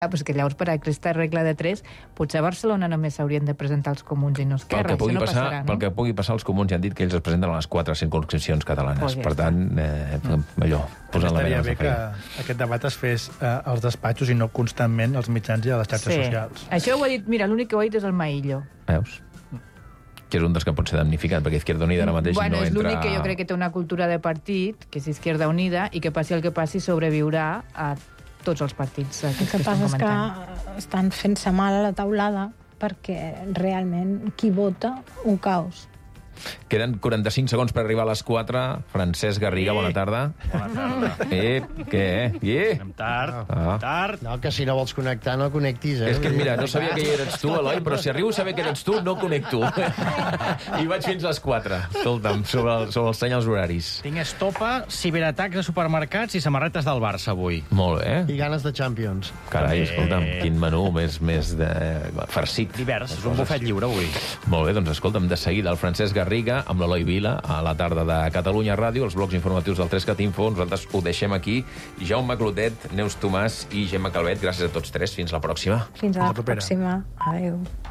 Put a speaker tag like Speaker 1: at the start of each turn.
Speaker 1: Pues que llavors per aquesta regla de 3 potser a Barcelona només s'haurien de presentar els comuns i no Esquerra.
Speaker 2: Pel que pugui passar, els comuns ja han dit que ells es presenten a les 4 circumscripcions catalanes. Per tant, allò, posant la
Speaker 3: estaria bé que aquest debat es fes als despatxos i no constantment als mitjans i a les xarxes socials.
Speaker 1: Això ho ha dit, mira, l'únic que ho ha dit és el Maillo.
Speaker 2: Veus? Que és un dels que pot ser damnificat, perquè Izquierda Unida ara mateix no entra...
Speaker 1: És l'únic que jo crec que té una cultura de partit, que és Izquierda Unida, i que passi el que passi sobreviurà a tots els partits
Speaker 4: el que passa és que estan fent-se mal a la taulada perquè realment qui vota un caos.
Speaker 2: Queden 45 segons per arribar a les 4. Francesc Garriga, bona tarda.
Speaker 5: Bona tarda.
Speaker 2: Què?
Speaker 5: Anem tard.
Speaker 6: No, que si no vols connectar, no connectis,
Speaker 2: És que, mira, no sabia que hi eres tu, Eloi, però si arribo a saber que eres tu, no connecto. I vaig fins a les 4. Escolta'm, sobre els senyals horaris.
Speaker 5: Tinc estopa, ciberatacs de supermercats i samarretes del Barça, avui.
Speaker 2: Molt bé.
Speaker 6: I ganes de Champions.
Speaker 2: Carai, escolta'm, quin menú més de farcit.
Speaker 5: Divers, és un bufet lliure, avui.
Speaker 2: Molt bé, doncs escolta'm, de seguida el Francesc Garriga amb l'Eloi Vila a la tarda de Catalunya Ràdio, els blocs informatius del 3CAT Info. Nosaltres ho deixem aquí. Jaume Clotet, Neus Tomàs i Gemma Calvet, gràcies a tots tres. Fins la pròxima.
Speaker 4: Fins a la pròxima. Adéu.